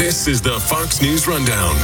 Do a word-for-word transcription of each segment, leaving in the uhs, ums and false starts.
This is the Fox News Rundown.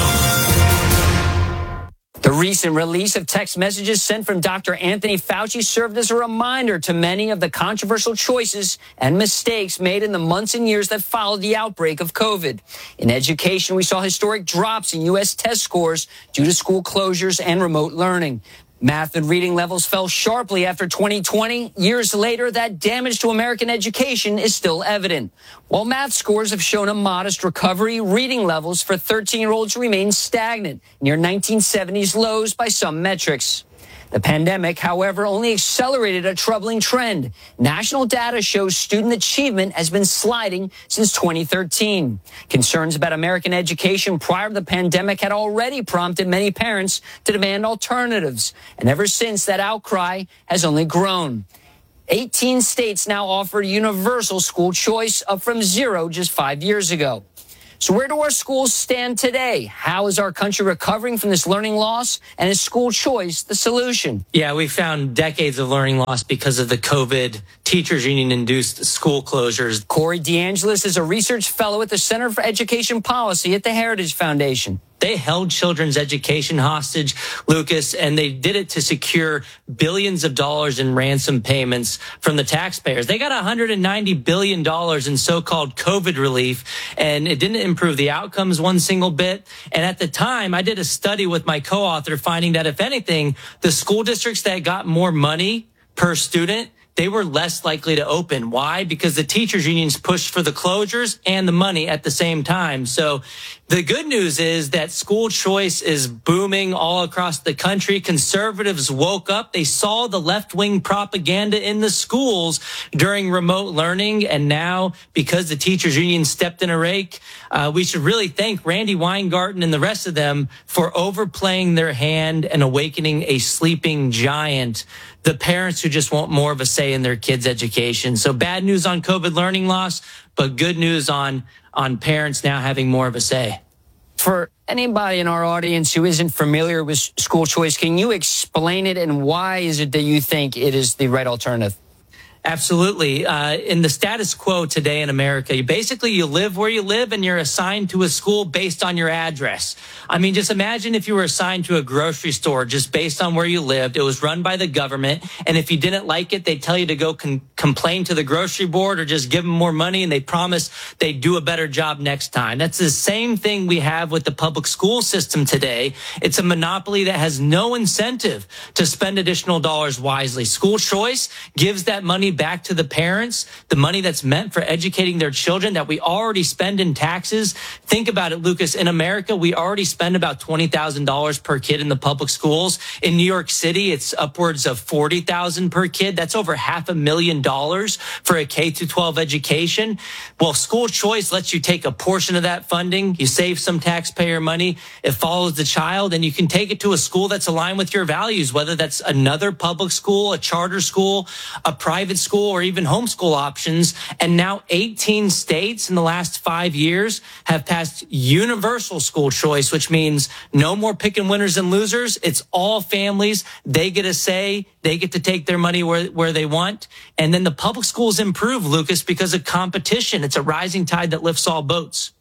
Rundown. The recent release of text messages sent from Doctor Anthony Fauci served as a reminder to many of the controversial choices and mistakes made in the months and years that followed the outbreak of COVID. In education, we saw historic drops in U S test scores due to school closures and remote learning. Math and reading levels fell sharply after twenty twenty. Years later, that damage to American education is still evident. While math scores have shown a modest recovery, reading levels for thirteen-year-olds remain stagnant, near nineteen seventies lows by some metrics. The pandemic, however, only accelerated a troubling trend. National data shows student achievement has been sliding since twenty thirteen. Concerns about American education prior to the pandemic had already prompted many parents to demand alternatives. And ever since, that outcry has only grown. eighteen states now offer universal school choice, up from zero just five years ago. So where do our schools stand today? How is our country recovering from this learning loss? And is school choice the solution? Yeah, we found decades of learning loss because of the COVID teachers union-induced school closures. Corey DeAngelis is a research fellow at the Center for Education Policy at the Heritage Foundation. They held children's education hostage, Lucas, and they did it to secure billions of dollars in ransom payments from the taxpayers. They got one hundred ninety billion dollars in so-called COVID relief, and it didn't improve the outcomes one single bit. And at the time, I did a study with my co-author finding that, if anything, the school districts that got more money per student, they were less likely to open. Why? Because the teachers unions pushed for the closures and the money at the same time. So the good news is that school choice is booming all across the country. Conservatives woke up. They saw the left-wing propaganda in the schools during remote learning. And now, because the teachers union stepped in a rake, uh, we should really thank Randy Weingarten and the rest of them for overplaying their hand and awakening a sleeping giant, the parents who just want more of a say in their kids' education. So bad news on COVID learning loss, but good news on, on parents now having more of a say. For anybody in our audience who isn't familiar with school choice, can you explain it, and why is it that you think it is the right alternative? Absolutely. Uh, in the status quo today in America, you basically you live where you live and you're assigned to a school based on your address. I mean, just imagine if you were assigned to a grocery store just based on where you lived. It was run by the government. And if you didn't like it, they'd tell you to go con- complain to the grocery board or just give them more money. And they promise they'd do a better job next time. That's the same thing we have with the public school system today. It's a monopoly that has no incentive to spend additional dollars wisely. School choice gives that money back to the parents, the money that's meant for educating their children that we already spend in taxes. Think about it, Lucas. In America, we already spend about twenty thousand dollars per kid in the public schools. In New York City, it's upwards of forty thousand dollars per kid. That's over half a million dollars for a K through twelve education. Well, school choice lets you take a portion of that funding. You save some taxpayer money. It follows the child, and you can take it to a school that's aligned with your values, whether that's another public school, a charter school, a private school, or even homeschool options. And now eighteen states in the last five years have passed universal school choice, which means no more picking winners and losers. It's all families. They get a say. They get to take their money where, where they want. And then the public schools improve, Lucas, because of competition. It's a rising tide that lifts all boats.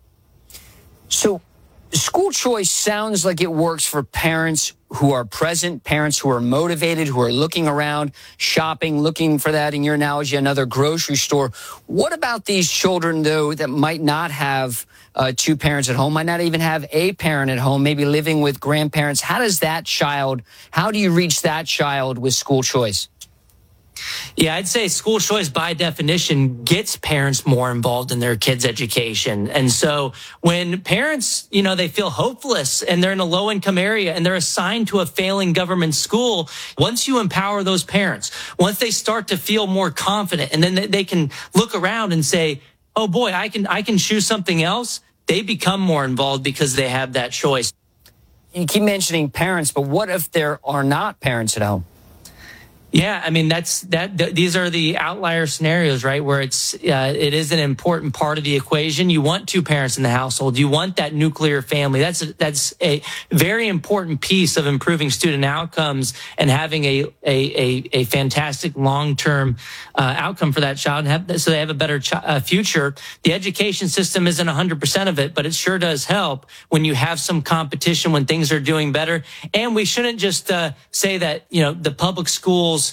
So school choice sounds like it works for parents who are present, parents who are motivated, who are looking around, shopping, looking for that, in your analogy, another grocery store. What about these children, though, that might not have uh, two parents at home, might not even have a parent at home, maybe living with grandparents? How does that child, how do you reach that child with school choice? Yeah, I'd say school choice by definition gets parents more involved in their kids' education. And so when parents, you know, they feel hopeless and they're in a low income area and they're assigned to a failing government school, once you empower those parents, once they start to feel more confident, and then they can look around and say, oh boy, I can, I can choose something else. They become more involved because they have that choice. You keep mentioning parents, but what if there are not parents at home? Yeah, I mean, that's that. Th- these are the outlier scenarios, right? Where it's uh, it is an important part of the equation. You want two parents in the household. You want that nuclear family. That's a, that's a very important piece of improving student outcomes and having a a a, a fantastic long term uh, outcome for that child, and have, so they have a better ch- uh, future. The education system isn't one hundred percent of it, but it sure does help when you have some competition, when things are doing better. And we shouldn't just uh, say that, you know, the public schools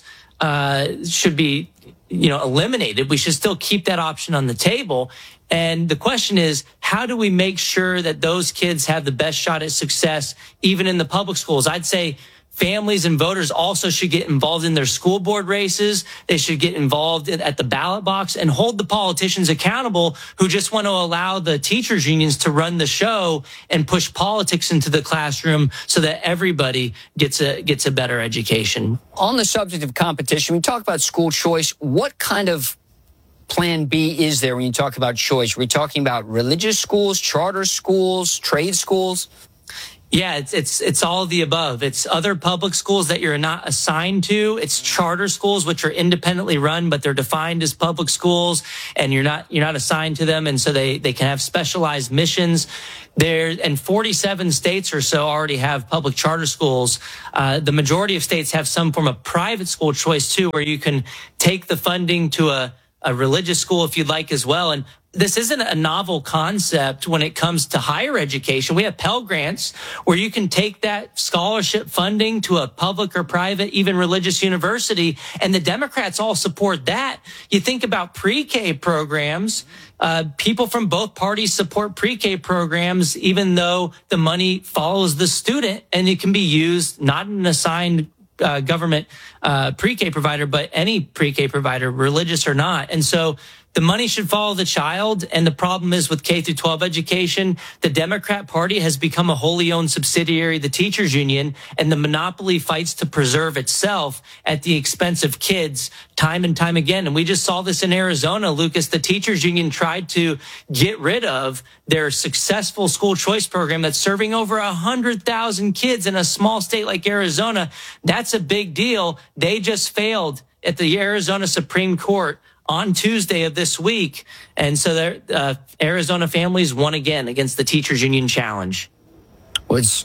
Uh, should be, you know, eliminated. We should still keep that option on the table. And the question is, how do we make sure that those kids have the best shot at success, even in the public schools? I'd say families and voters also should get involved in their school board races. They should get involved in, at the ballot box, and hold the politicians accountable who just want to allow the teachers unions to run the show and push politics into the classroom so that everybody gets a gets a better education. On the subject of competition, we talk about school choice. What kind of plan B is there when you talk about choice? Are we talking about religious schools, charter schools, trade schools? Yeah, it's it's it's all of the above. It's other public schools that you're not assigned to. It's charter schools, which are independently run, but they're defined as public schools, and you're not you're not assigned to them, and so they they can have specialized missions. There and forty-seven states or so already have public charter schools. Uh, the majority of states have some form of private school choice too, where you can take the funding to a a religious school if you'd like as well. And this isn't a novel concept when it comes to higher education. We have Pell Grants, where you can take that scholarship funding to a public or private, even religious university, and the Democrats all support that. You think about pre-K programs. Uh, people from both parties support pre-K programs, even though the money follows the student, and it can be used not in an assigned Uh, government uh, pre-K provider, but any pre-K provider, religious or not. And so the money should follow the child. And the problem is with K through twelve education, the Democrat Party has become a wholly owned subsidiary of the teachers union, and the monopoly fights to preserve itself at the expense of kids time and time again. And we just saw this in Arizona, Lucas. The teachers union tried to get rid of their successful school choice program that's serving over one hundred thousand kids in a small state like Arizona. That's a big deal. They just failed at the Arizona Supreme Court on Tuesday of this week. And so their uh, Arizona families won again against the teachers union challenge. Well, it's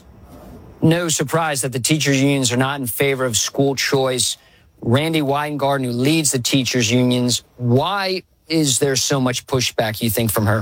no surprise that the teachers unions are not in favor of school choice. Randi Weingarten, who leads the teachers unions, why is there so much pushback, you think, from her?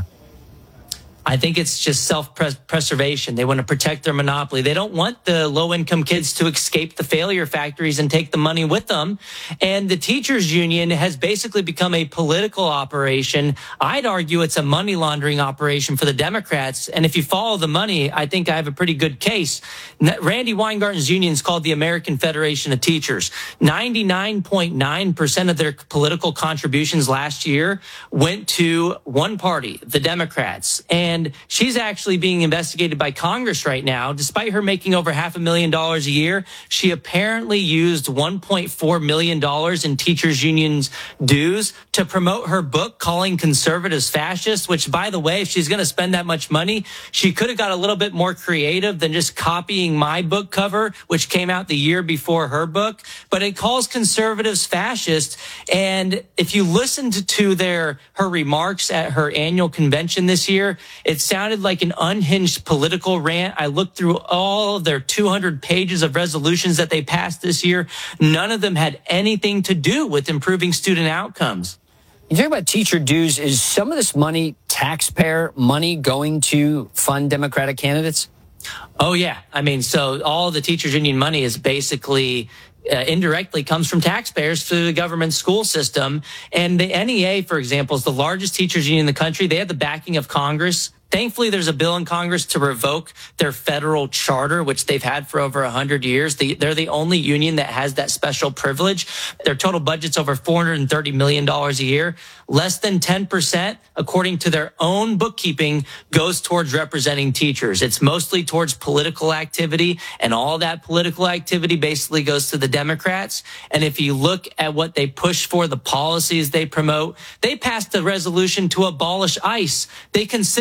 I think it's just self-preservation. They want to protect their monopoly. They don't want the low-income kids to escape the failure factories and take the money with them. And the teachers union has basically become a political operation. I'd argue it's a money laundering operation for the Democrats. And if you follow the money, I think I have a pretty good case. Randi Weingarten's union is called the American Federation of Teachers. ninety-nine point nine percent of their political contributions last year went to one party, the Democrats. And And she's actually being investigated by Congress right now. Despite her making over half a million dollars a year, she apparently used one point four million dollars in teachers unions dues to promote her book calling conservatives fascists, which, by the way, if she's going to spend that much money, she could have got a little bit more creative than just copying my book cover, which came out the year before her book. But it calls conservatives fascist. And if you listened to their her remarks at her annual convention this year, it sounded like an unhinged political rant. I looked through all of their two hundred pages of resolutions that they passed this year. None of them had anything to do with improving student outcomes. You talk about teacher dues. Is some of this money taxpayer money going to fund Democratic candidates? Oh, yeah. I mean, so all the teachers union money is basically Uh, indirectly comes from taxpayers through the government school system. And the N E A, for example, is the largest teachers union in the country. They have the backing of Congress. Thankfully, there's a bill in Congress to revoke their federal charter, which they've had for over one hundred years. They, they're the only union that has that special privilege. Their total budget's over four hundred thirty million dollars a year. Less than ten percent, according to their own bookkeeping, goes towards representing teachers. It's mostly towards political activity, and all that political activity basically goes to the Democrats. And if you look at what they push for, the policies they promote, they passed a resolution to abolish ICE. They considered another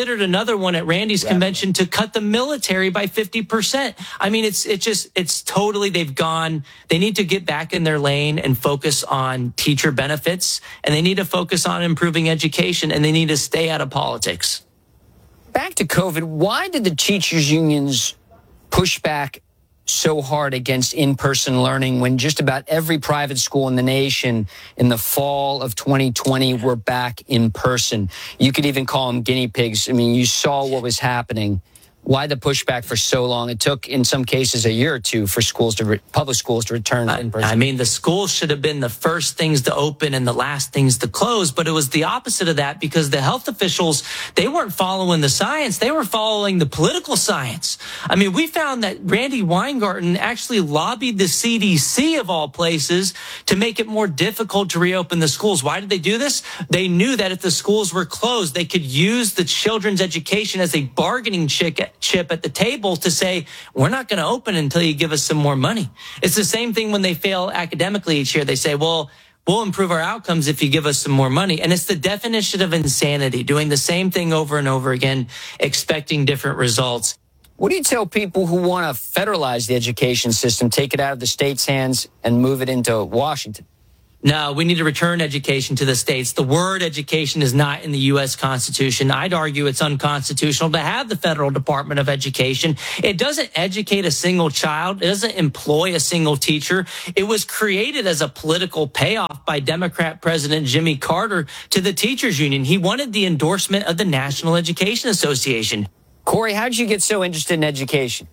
another one at Randy's yeah. convention to cut the military by fifty percent. I mean, it's, it's just, it's totally, they've gone, they need to get back in their lane and focus on teacher benefits, and they need to focus on improving education, and they need to stay out of politics. Back to COVID, why did the teachers' unions push back so hard against in-person learning when just about every private school in the nation in the fall of twenty twenty were back in person? You could even call them guinea pigs. I mean, you saw what was happening. Why the pushback for so long? It took, in some cases, a year or two for schools to, re- public schools to return in person. I mean, the schools should have been the first things to open and the last things to close, but it was the opposite of that because the health officials, they weren't following the science. They were following the political science. I mean, we found that Randy Weingarten actually lobbied the C D C of all places to make it more difficult to reopen the schools. Why did they do this? They knew that if the schools were closed, they could use the children's education as a bargaining chip chip at the table to say, we're not going to open until you give us some more money. It's the same thing when they fail academically each year. They say, well, we'll improve our outcomes if you give us some more money. And it's the definition of insanity, doing the same thing over and over again, expecting different results. What do you tell people who want to federalize the education system, take it out of the state's hands and move it into Washington? No, we need to return education to the states. The word education is not in the U S Constitution. I'd argue it's unconstitutional to have the federal Department of Education. It doesn't educate a single child. It doesn't employ a single teacher. It was created as a political payoff by Democrat President Jimmy Carter to the teachers union. He wanted the endorsement of the National Education Association. Corey, how did you get so interested in education?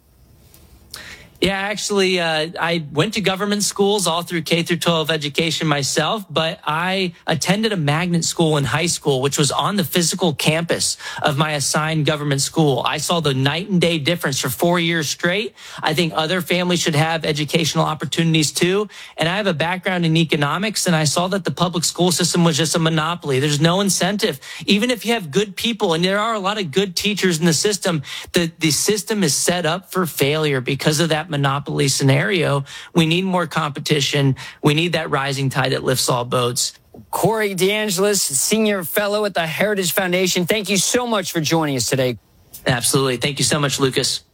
Yeah, actually, uh, I went to government schools all through K through twelve education myself, but I attended a magnet school in high school, which was on the physical campus of my assigned government school. I saw the night and day difference for four years straight. I think other families should have educational opportunities too. And I have a background in economics, and I saw that the public school system was just a monopoly. There's no incentive. Even if you have good people, and there are a lot of good teachers in the system, the, the system is set up for failure because of that monopoly scenario. We need more competition. We need that rising tide that lifts all boats. Corey DeAngelis, Senior Fellow at the Heritage Foundation, thank you so much for joining us today. Absolutely. Thank you so much, Lucas.